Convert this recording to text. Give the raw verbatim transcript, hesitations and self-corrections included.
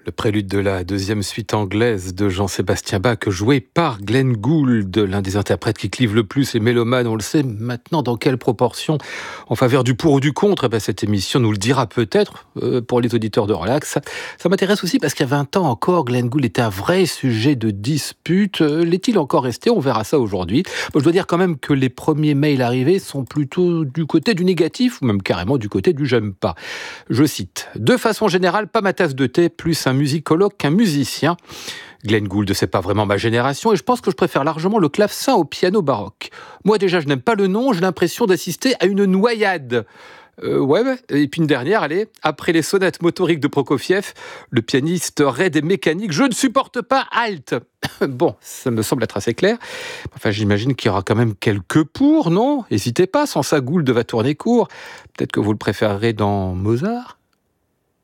Le prélude de la deuxième suite anglaise de Jean-Sébastien Bach, joué par Glenn Gould, l'un des interprètes qui clivent le plus les mélomanes, on le sait maintenant dans quelle proportion, en faveur du pour ou du contre. Eh bien, cette émission nous le dira peut-être euh, pour les auditeurs de Relax. Ça, ça m'intéresse aussi parce qu'il y a vingt ans encore, Glenn Gould était un vrai sujet de dispute. Euh, l'est-il encore resté? On verra ça aujourd'hui. Bon, je dois dire quand même que les premiers mails arrivés sont plutôt du côté du négatif, ou même carrément du côté du j'aime pas. Je cite: de façon générale, pas ma tasse de thé, plus un musicologue qu'un musicien. Glenn Gould, c'est pas vraiment ma génération et je pense que je préfère largement le clavecin au piano baroque. Moi déjà, je n'aime pas le nom, j'ai l'impression d'assister à une noyade. Euh, ouais, ouais, et puis une dernière, allez, après les sonates motoriques de Prokofiev, le pianiste raide et mécanique, je ne supporte pas, halt. Bon, ça me semble être assez clair. Enfin, j'imagine qu'il y aura quand même quelques pour, non? N'hésitez pas, sans ça, Gould va tourner court. Peut-être que vous le préférerez dans Mozart?